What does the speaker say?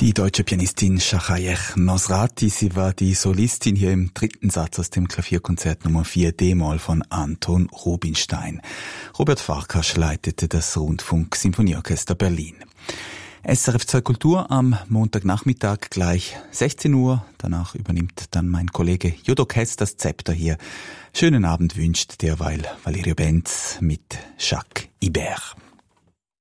Die deutsche Pianistin Shahayech Nosrati, sie war die Solistin hier im dritten Satz aus dem Klavierkonzert Nummer 4 D-Moll von Anton Rubinstein. Robert Farkas leitete das Rundfunk-Sinfonieorchester Berlin. SRF 2 Kultur am Montagnachmittag gleich 16 Uhr. Danach übernimmt dann mein Kollege Judok Hess das Zepter hier. Schönen Abend wünscht derweil Valerio Benz mit Jacques Ibert.